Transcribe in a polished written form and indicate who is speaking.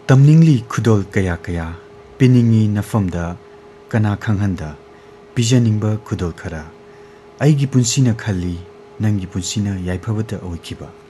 Speaker 1: Tamningli khudol kaya kaya piningi nafamda kana khanghanda pijaningba khudol khara aigi punsina khali nangi punsina yaiphabata oikiba